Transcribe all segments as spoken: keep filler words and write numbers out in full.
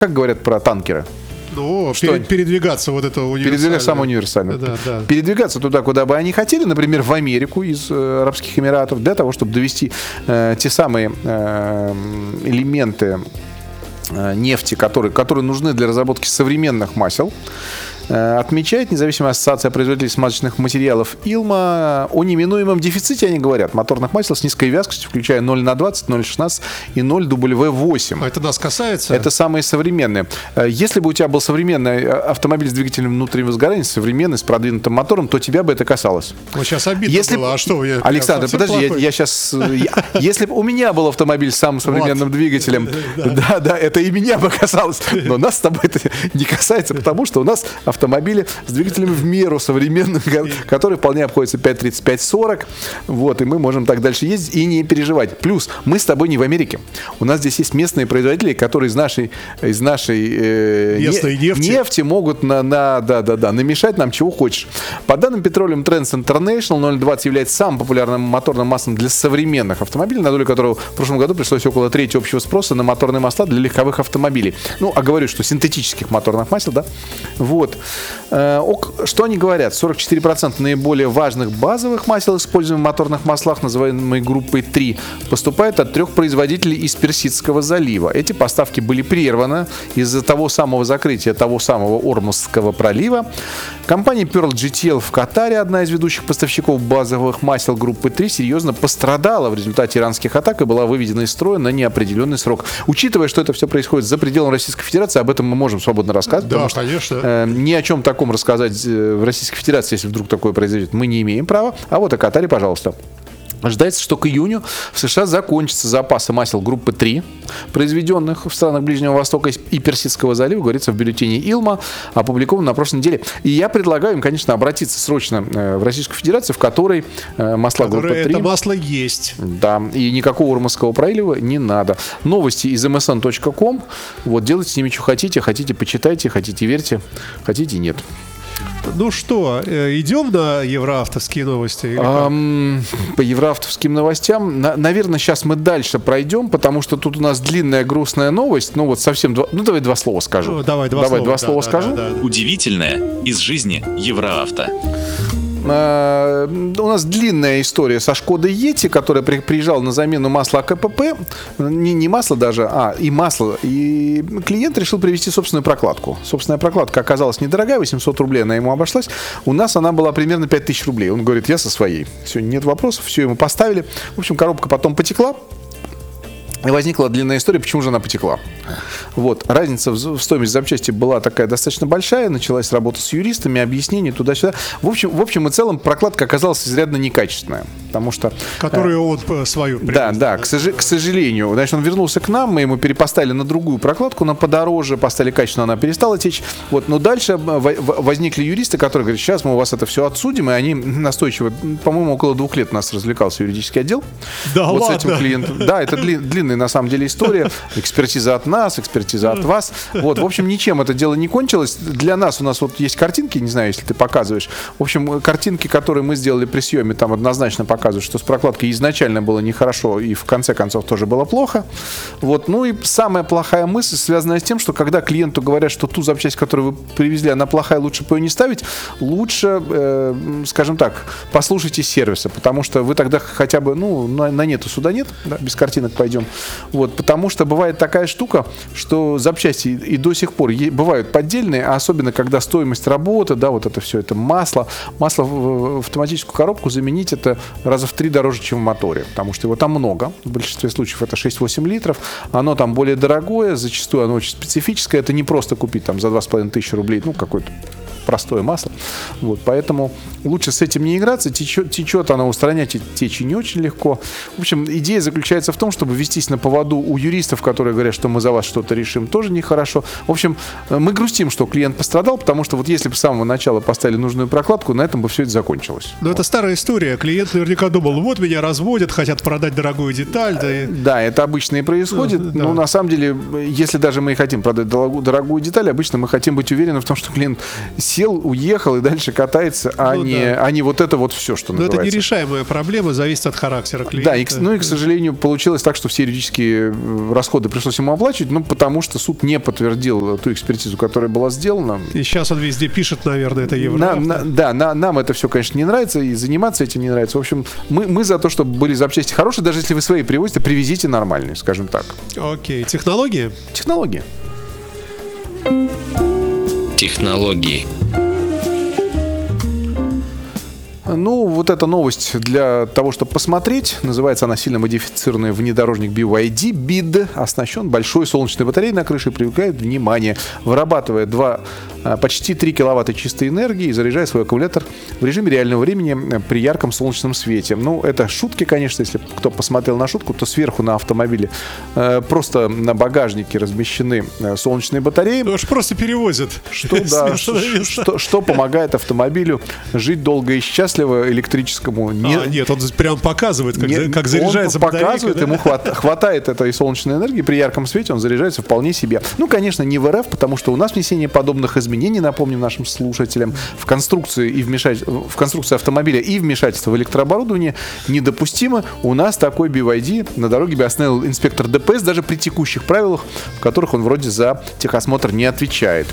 как говорят про танкеры? Ну, что перед, передвигаться вот это универсально. Передвигаться самое универсальное. Да, да. Передвигаться туда, куда бы они хотели, например, в Америку из э, Арабских Эмиратов, для того, чтобы довести э, те самые э, элементы э, нефти, которые, которые нужны для разработки современных масел. Отмечает независимая ассоциация производителей смазочных материалов Илма о неминуемом дефиците, они говорят, моторных масел с низкой вязкостью, включая ноль на двадцать, ноль на шестнадцать и ноль дабл ю восемь. А это нас касается? Это самые современные. Если бы у тебя был современный автомобиль с двигателем внутреннего сгорания, современный, с продвинутым мотором, то тебя бы это касалось. Вот сейчас обидно если... было. А что? Я, Александр, я подожди, я, я сейчас... Я, если бы у меня был автомобиль с самым современным вот. двигателем, да, да, это и меня бы касалось. Но нас с тобой это не касается, потому что у нас автомобили с двигателями в меру современных, которые вполне обходятся пять тридцать, пять сорок. Вот, и мы можем так дальше ездить и не переживать. Плюс мы с тобой не в Америке. У нас здесь есть местные производители, которые из нашей, из нашей э, местной не, нефти. нефти могут на, на, да, да, да, намешать нам чего хочешь. По данным Petroleum Trends International, ноль двадцать является самым популярным моторным маслом для современных автомобилей, на долю которого в прошлом году пришлось около трети общего спроса на моторные масла для легковых автомобилей. Ну, а говорю, что синтетических моторных масел, да. Вот. Что они говорят? сорок четыре процента наиболее важных базовых масел, используемых в моторных маслах, называемой группой три, поступают от трех производителей из Персидского залива. Эти поставки были прерваны из-за того самого закрытия того самого Ормузского пролива. Компания Pearl джи ти эл в Катаре, одна из ведущих поставщиков базовых масел группы три, серьезно пострадала в результате иранских атак и была выведена из строя на неопределенный срок. Учитывая, что это все происходит за пределами Российской Федерации, об этом мы можем свободно рассказывать. Да, что, конечно. Э, ни о чем таком рассказать в Российской Федерации, если вдруг такое произойдет, мы не имеем права. А вот о Катаре, пожалуйста. Ожидается, что к июню в США закончатся запасы масел группы три, произведенных в странах Ближнего Востока и Персидского залива, говорится в бюллетене Илма, опубликованном на прошлой неделе. И я предлагаю им, конечно, обратиться срочно в Российскую Федерацию, в которой масла группы три... Это масло есть. Да, и никакого Ормузского пролива не надо. Новости из эм эс эн точка ком. Вот, делайте с ними, что хотите. Хотите, почитайте, хотите, верьте, хотите, нет. Ну что, идем на евроавтовские новости? Эм, по евроавтовским новостям, на, наверное, сейчас мы дальше пройдем, потому что тут у нас длинная грустная новость. Ну вот совсем два, ну давай два слова скажу. Ну, давай два давай, слова, два да, слова да, скажу. Да, да, да. Удивительное из жизни Евроавто. Uh, у нас длинная история со Шкодой Йети, которая при, приезжала на замену масла АКПП. Не, не масло даже, а и масло. И клиент решил привезти собственную прокладку. Собственная прокладка оказалась недорогая, восемьсот рублей она ему обошлась. У нас она была примерно пять тысяч рублей. Он говорит, я со своей. Все, нет вопросов, все ему поставили. В общем, коробка потом потекла. И возникла длинная история, почему же она потекла. Вот. Разница в стоимости запчасти была такая достаточно большая. Началась работа с юристами, объяснения туда-сюда. В общем, в общем и целом прокладка оказалась изрядно некачественная. Потому что... Которую он свою привез. Да, да, к, сож... к сожалению. Значит, он вернулся к нам, мы ему перепоставили на другую прокладку, на подороже, поставили качественно, она перестала течь. Вот. Но дальше возникли юристы, которые говорят, сейчас мы у вас это все отсудим, и они настойчиво, по-моему, около двух лет у нас развлекался юридический отдел. Да, вот ладно. С этим клиентом. Да, это длин, длинная на самом деле история. Экспертиза от нас, экспертиза от вас. Вот, в общем, ничем это дело не кончилось. Для нас у нас вот есть картинки, не знаю, если ты показываешь. В общем, картинки, которые мы сделали при съеме, там однозначно показывают, что с прокладкой изначально было нехорошо и в конце концов тоже было плохо. Вот. Ну и самая плохая мысль, связанная с тем, что когда клиенту говорят, что ту запчасть, которую вы привезли, она плохая, лучше бы ее не ставить, лучше, э, скажем так, послушайте сервиса, потому что вы тогда хотя бы, ну, на, на нету суда нет, да, без картинок пойдем. Вот, потому что бывает такая штука, что запчасти и до сих пор бывают поддельные, а особенно когда стоимость работы, да, вот это все, это масло, масло в автоматическую коробку заменить это раза в три дороже, чем в моторе, потому что его там много, в большинстве случаев это шесть-восемь литров, оно там более дорогое, зачастую оно очень специфическое, это не просто купить там за два с половиной тысячи рублей, ну, какой-то простое масло. Вот, поэтому лучше с этим не играться. Течет, течет оно, устранять течи не очень легко. В общем, идея заключается в том, чтобы вестись на поводу у юристов, которые говорят, что мы за вас что-то решим, тоже нехорошо. В общем, мы грустим, что клиент пострадал, потому что вот если бы с самого начала поставили нужную прокладку, на этом бы все это закончилось. Но вот. Это старая история. Клиент наверняка думал, вот меня разводят, хотят продать дорогую деталь. Да, и... да это обычно и происходит. Да. Но на самом деле, если даже мы и хотим продать дорогую деталь, обычно мы хотим быть уверены в том, что клиент сел, уехал и дальше катается, а, Ну, не, да. а не вот это вот все, что Но называется. это нерешаемая проблема, зависит от характера клиента. Да, и, к- ну и, к сожалению, получилось так, что все юридические э, расходы пришлось ему оплачивать, ну, потому что суд не подтвердил ту экспертизу, которая была сделана. И сейчас он везде пишет, наверное, это На- Евроавто. на- да, на- нам это все, конечно, не нравится, и заниматься этим не нравится. В общем, мы, мы за то, чтобы были запчасти хорошие, даже если вы свои привозите, привезите нормальные, скажем так. Окей. Технологии? Технологии. Технологии. Ну, вот эта новость для того, чтобы посмотреть. Называется она «Сильно модифицированный внедорожник би вай ди бид». Оснащен большой солнечной батареей на крыше и привлекает внимание. Вырабатывает два, почти три киловатта чистой энергии и заряжает свой аккумулятор в режиме реального времени при ярком солнечном свете. Ну, это шутки, конечно. Если кто посмотрел на шутку, то сверху на автомобиле э, просто на багажнике размещены э, солнечные батареи. Ну, уж просто перевозят. Что, с да, места на место. что, что помогает автомобилю жить долго и счастливо электрическому. Не, А, нет, он прям показывает, как, не- за- как заряжается он батарейка. показывает, да? ему хват- хватает этой солнечной энергии, при ярком свете он заряжается вполне себе. Ну, конечно, не в эр эф, потому что у нас внесение подобных изменений, напомним нашим слушателям, в конструкцию и вмешать, в конструкцию автомобиля и вмешательство в электрооборудование недопустимо. У нас такой би вай ди на дороге бы остановил инспектор дэ пэ эс даже при текущих правилах, в которых он вроде за техосмотр не отвечает.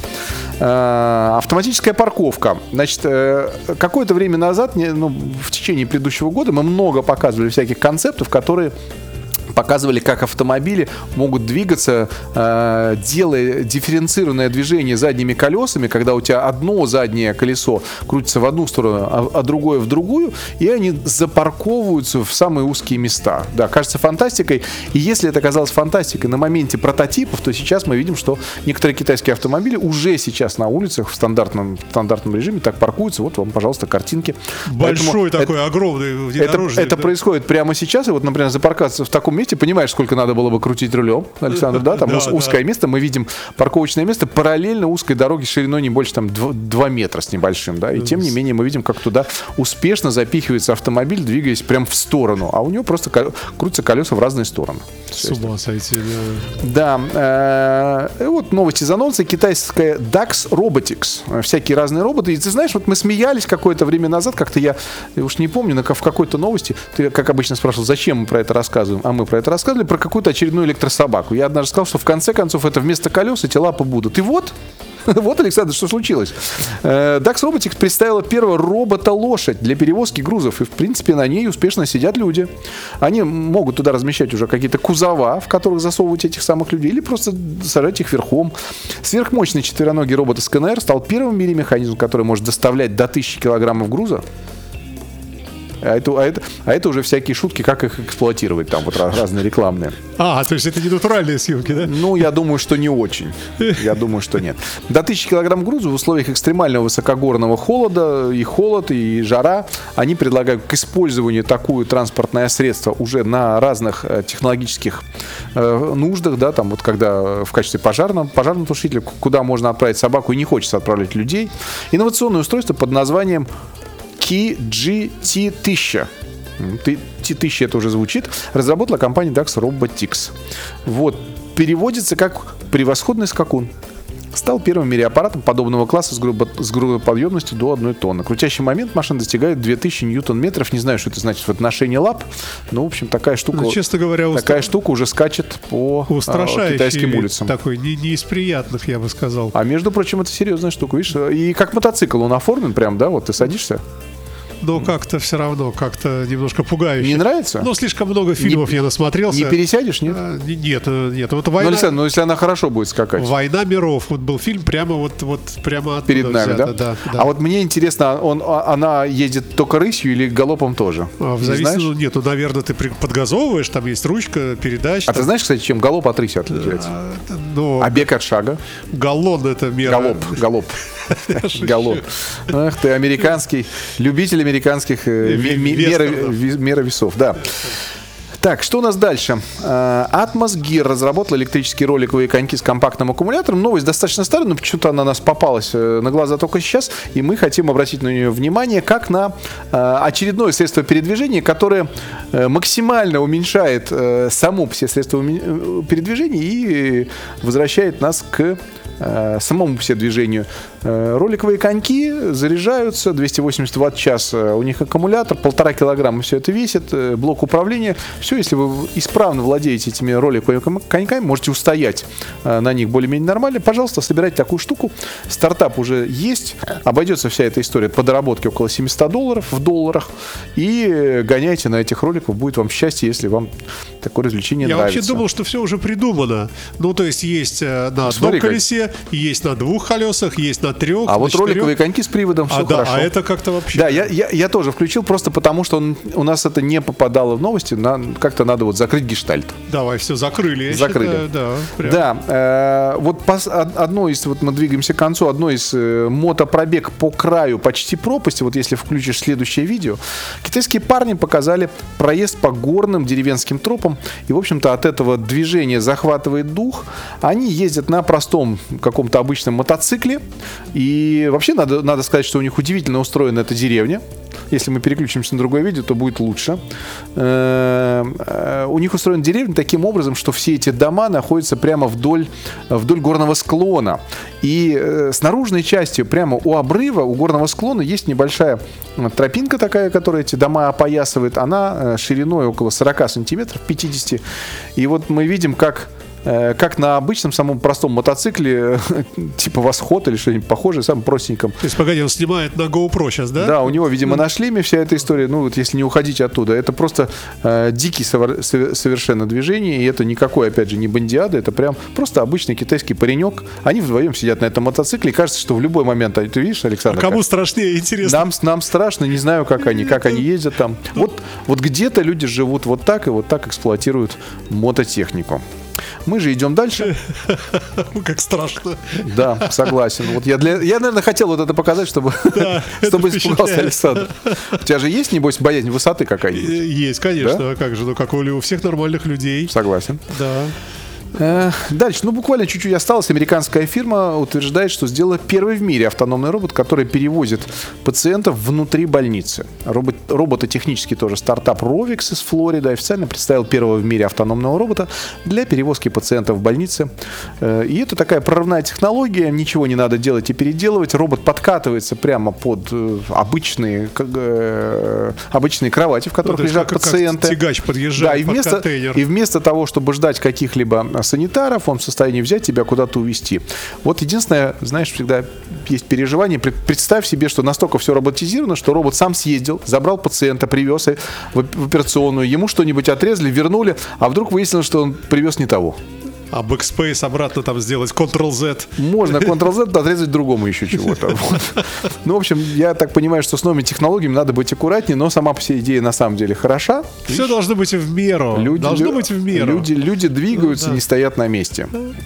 А, автоматическая парковка. Значит, э, какое-то время назад, не- ну, в течение предыдущего года мы много показывали всяких концептов, которые показывали, как автомобили могут двигаться, э, делая дифференцированное движение задними колесами, когда у тебя одно заднее колесо крутится в одну сторону, а, а другое в другую, и они запарковываются в самые узкие места. Да, кажется фантастикой. И если это казалось фантастикой на моменте прототипов, то сейчас мы видим, что некоторые китайские автомобили уже сейчас на улицах в стандартном, в стандартном режиме так паркуются. Вот вам, пожалуйста, картинки. Большой Поэтому такой, это- огромный это, внедорожник. это да. происходит прямо сейчас. И вот, например, запарковаться в таком месте, понимаешь, сколько надо было бы крутить рулем, Александр, да? Там Да, уз- да. узкое место. Мы видим парковочное место параллельно узкой дороге шириной не больше там два метра с небольшим, да? И тем не менее мы видим, как туда успешно запихивается автомобиль, двигаясь прям в сторону. А у него просто кол- крутятся колеса в разные стороны. С ума сойти, да. Да, э, вот новости из анонса. Китайская дакс Robotics. Э, Всякие разные роботы. И ты знаешь, вот мы смеялись какое-то время назад, как-то я, я уж не помню, на, ка- в какой-то новости, ты, как обычно, спрашивал, зачем мы про это рассказываем, а мы про это рассказывали, про какую-то очередную электрособаку. Я однажды сказал, что в конце концов это вместо колес эти лапы будут. И вот, вот, Александр, что случилось. Э, дакс Robotics представила первого робота-лошадь для перевозки грузов. И, в принципе, на ней успешно сидят люди. Они могут туда размещать уже какие-то кузова, в которых засовывать этих самых людей, или просто сажать их верхом. Сверхмощный четвероногий робот эс ка эн эр стал первым в мире механизмом, который может доставлять до тысячи килограммов груза. А это, а, это, а это уже всякие шутки, как их эксплуатировать, там вот ra- разные рекламные. А, то есть это не натуральные съемки, да? Ну, я думаю, что не очень. Я думаю, что нет. До тысячи килограмм груза в условиях экстремального высокогорного холода, и холод, и жара, они предлагают к использованию такое транспортное средство уже на разных э, технологических э, нуждах, да, там вот когда в качестве пожарного, пожарного тушителя, к- куда можно отправить собаку и не хочется отправлять людей. Инновационное устройство под названием ки джи ти тысяча. Ти тысяча это уже звучит. Разработала компания дакс Robotics. Вот. Переводится как «превосходный скакун». Стал первым в мире аппаратом подобного класса с, грубо, с грузоподъемностью до одной тонны. Крутящий момент машина достигает две тысячи ньютон-метров. Не знаю, что это значит в отношении лап. Но, в общем, такая штука, Ну, честно говоря, такая устра- штука уже скачет по а, устрашающий китайским вид улицам. такой, не, не из приятных, я бы сказал. А между прочим, это серьезная штука. Видишь, и как мотоцикл он оформлен прям, да, вот ты садишься. Но как-то все равно, как-то немножко пугающе. Не нравится? Ну, слишком много фильмов я насмотрелся. Не пересядешь, нет? А, не- Нет, э, нет. Вот Ну, война, Александр, ну если она хорошо будет скакать. «Война миров». Вот был фильм прямо вот, вот прямо оттуда Перед нами, взято, да? да, да. А вот мне интересно, он, а- она ездит только рысью или галопом тоже? А, в Не зависимости, знаешь? ну, нет, ну, наверное, ты при- подгазовываешь, там есть ручка, передач. А ты там, знаешь, кстати, чем галоп от рыси отличается? а, но А бег от шага? галлон — это мера. Галоп, галоп. Галоп. Ах ты, американский, любитель американских э, ми- ми- мера Вестернов. ви- мера весов, да. Так, что у нас дальше? Э, Atmos Gear разработал электрические роликовые коньки с компактным аккумулятором. Новость достаточно старая, но почему-то она нас попалась э, на глаза только сейчас, и мы хотим обратить на нее внимание как на э, очередное средство передвижения, которое э, максимально уменьшает э, само все средство уме- э, передвижения и э, возвращает нас к э, самому все движению. Э, роликовые коньки заряжаются, двести восемьдесят ватт в час у них аккумулятор, полтора килограмма все это весит, э, блок управления. Все, если вы исправно владеете этими роликовыми коньками, можете устоять э, на них более-менее нормально, пожалуйста, собирайте такую штуку. Стартап уже есть, обойдется вся эта история по доработке около семьсот долларов в долларах, и гоняйте на этих роликах, будет вам счастье, если вам такое развлечение Я нравится. Я вообще думал, что все уже придумано. Ну, то есть есть э, на Смотри, одном колесе, как... есть на двух колесах, есть на трех. А на вот четырех. Роликовые коньки с приводом, все а, да, хорошо. А это как-то вообще... Да, я, я, я тоже включил, просто потому что он, у нас это не попадало в новости, на, как-то надо вот закрыть гештальт. Давай, все, закрыли. Я закрыли. Считаю, да, прям. Да, э, вот пос, одно из, вот мы двигаемся к концу, одно из э, мотопробег по краю почти пропасти, вот если включишь следующее видео, китайские парни показали проезд по горным деревенским тропам, и, в общем-то, от этого движения захватывает дух. Они ездят на простом каком-то обычном мотоцикле, и вообще надо, надо сказать, что у них удивительно устроена эта деревня. Если мы переключимся на другое видео, то будет лучше. У них устроена деревня таким образом, что все эти дома находятся прямо вдоль, вдоль горного склона. И с наружной частью, прямо у обрыва, у горного склона, есть небольшая тропинка такая, которая эти дома опоясывает. Она шириной около сорок сантиметров, пятьдесят. И вот мы видим, как... как на обычном самом простом мотоцикле, типа Восход или что-нибудь похожее, самым простеньком. То есть, погоди, он снимает на GoPro сейчас, да? Да, у него, видимо, на шлеме вся эта история, ну вот если не уходить оттуда, это просто э, дикий совер- совершенно движение, и это никакой, опять же, не бандиада, это прям просто обычный китайский паренек. Они вдвоем сидят на этом мотоцикле, и кажется, что в любой момент, ты видишь, Александр? А кому как? страшнее, интересно? Нам, нам страшно, не знаю, как они, как они ездят там. Вот, вот где-то люди живут вот так и вот так эксплуатируют мототехнику. Мы же идем дальше. Как страшно. Да, согласен. Вот я, для, я, наверное, хотел вот это показать, чтобы, да, чтобы испугался Александр. У тебя же есть, небось, боязнь высоты какая-нибудь? Есть, конечно. Да? А как же, ну как у всех нормальных людей. Согласен. Да. Дальше, ну буквально чуть-чуть осталось. Американская фирма утверждает, что сделала первый в мире автономный робот, который перевозит пациентов внутри больницы. Робот, робототехнический тоже стартап Rovix из Флориды официально представил первого в мире автономного робота для перевозки пациентов в больнице. И это такая прорывная технология, ничего не надо делать и переделывать. Робот подкатывается прямо под обычные, как, обычные кровати, в которых ну, лежат как, пациенты. Как тягач подъезжает, да, и вместо, под контейнер. И вместо того, чтобы ждать каких-либо санитаров, он в состоянии взять тебя куда-то увезти. Вот единственное, знаешь, всегда есть переживание. Представь себе, что настолько все роботизировано, что робот сам съездил, забрал пациента, привез в операционную, ему что-нибудь отрезали, вернули, а вдруг выяснилось, что он привез не того. А бэкспейс обратно там сделать, контрол-зет. Можно контрол-зет отрезать другому еще чего-то. Вот. Ну, в общем, я так понимаю, что с новыми технологиями надо быть аккуратнее, но сама по себе идея на самом деле хороша. Все Видишь? Должно быть в меру. Люди, должно быть в меру. Люди, люди двигаются, ну, да. не стоят на месте.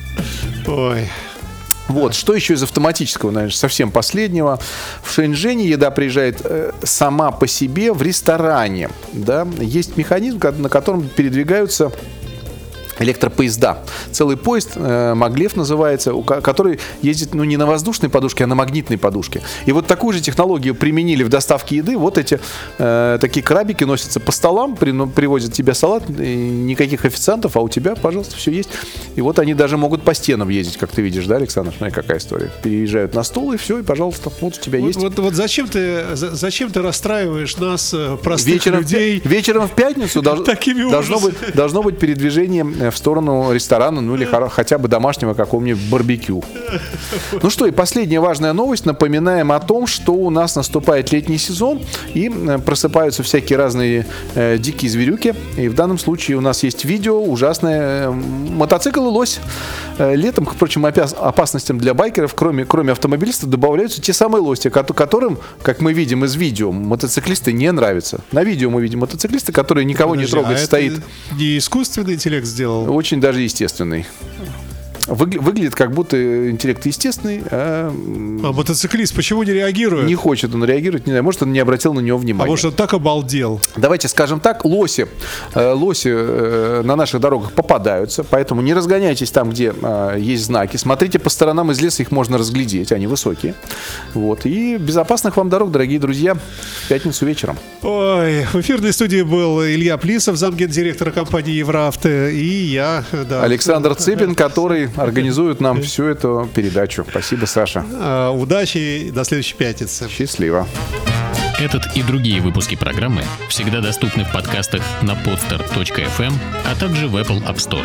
Ой. Вот, что еще из автоматического, наверное, совсем последнего. В Шэньчжэне еда приезжает э, сама по себе в ресторане. Да? Есть механизм, на котором передвигаются электропоезда. Целый поезд, э, Маглев называется, у, который ездит ну, не на воздушной подушке, а на магнитной подушке. И вот такую же технологию применили в доставке еды. Вот эти э, такие крабики носятся по столам, при, ну, привозят тебе салат, никаких официантов, а у тебя, пожалуйста, все есть. И вот они даже могут по стенам ездить, как ты видишь, да, Александр? Смотри, какая история. Переезжают на стол, и все, и, пожалуйста, вот у тебя вот, есть. Вот, вот зачем ты, зачем ты расстраиваешь нас, простых вечером людей? В, вечером в пятницу дож, должно, быть, должно быть передвижение в сторону ресторана, ну или хотя бы домашнего какого-нибудь барбекю. Ну что, и последняя важная новость. Напоминаем о том, что у нас наступает летний сезон и просыпаются всякие разные э, дикие зверюки. И в данном случае у нас есть видео ужасное. Мотоцикл и лось. Э, летом, к прочим опасностям для байкеров, кроме, кроме автомобилистов, добавляются те самые лоси, которым, как мы видим из видео, мотоциклисты не нравятся. На видео мы видим мотоциклиста, который никого Подожди, не трогает, а стоит. Не искусственный интеллект сделал? Очень даже естественный. Выгля- выглядит как будто интеллект естественный, а... а мотоциклист почему не реагирует? Не хочет он реагировать, не знаю, может, он не обратил на него внимания. А может, он так обалдел? Давайте скажем так, лоси, э, лоси э, на наших дорогах попадаются, поэтому не разгоняйтесь там, где э, есть знаки. Смотрите по сторонам, из леса их можно разглядеть, они высокие. Вот. И безопасных вам дорог, дорогие друзья, в пятницу вечером. Ой, в эфирной студии был Илья Плисов, замгендиректора компании Евроавто, и я, да. Александр Цыпин, который организуют нам всю эту передачу. Спасибо, Саша. А, удачи, до следующей пятницы. Счастливо. Этот и другие выпуски программы всегда доступны в подкастах на podster точка эф эм, а также в Apple App Store.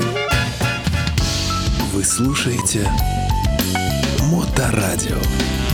Вы слушаете Моторадио.